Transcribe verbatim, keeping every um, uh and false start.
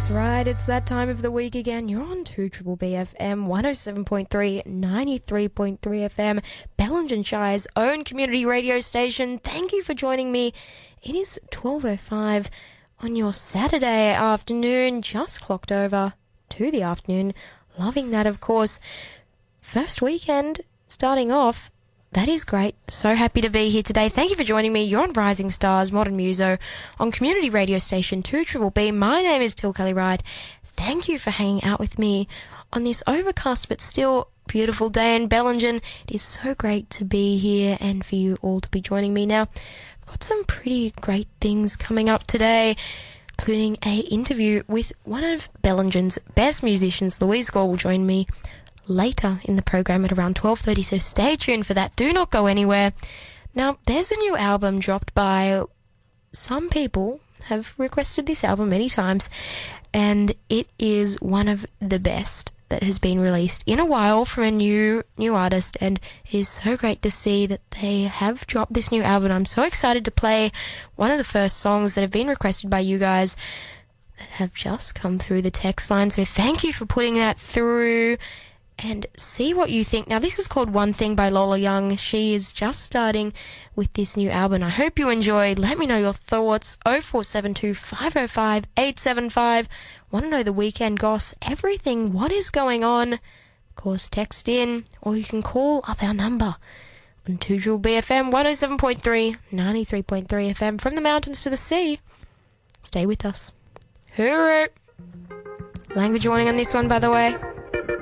That's right, it's that time of the week again. You're on two Triple B F M, one oh seven point three, ninety-three point three F M, Bellingen-Shire's own community radio station. Thank you for joining me. It is twelve oh five on your Saturday afternoon, just clocked over to the afternoon. Loving that, of course. First weekend, starting off. That is great. So happy to be here today. Thank you for joining me. You're on Rising Stars, Modern Muso, on community radio station two Triple B. My name is Till Kelly Ride. Thank you for hanging out with me on this overcast but still beautiful day in Bellingen. It is so great to be here and for you all to be joining me now. I've got some pretty great things coming up today, including a interview with one of Bellingen's best musicians. Louise Gore will join me later in the program at around twelve thirty, so stay tuned for that. Do not go anywhere. Now, there's a new album dropped by some people have requested this album many times, and it is one of the best that has been released in a while from a new new artist, and it is so great to see that they have dropped this new album. I'm so excited to play one of the first songs that have been requested by you guys that have just come through the text line, so thank you for putting that through. And see what you think. Now, this is called One Thing by Lola Young. She is just starting with this new album. I hope you enjoyed. Let me know your thoughts. oh four seven two, five oh five, eight seven five. Want to know the weekend goss? Everything. What is going on? Of course, text in, or you can call up our number on two Triple B F M, one oh seven point three, ninety-three point three F M. From the mountains to the sea. Stay with us. Hooroo! Language warning on this one, by the way.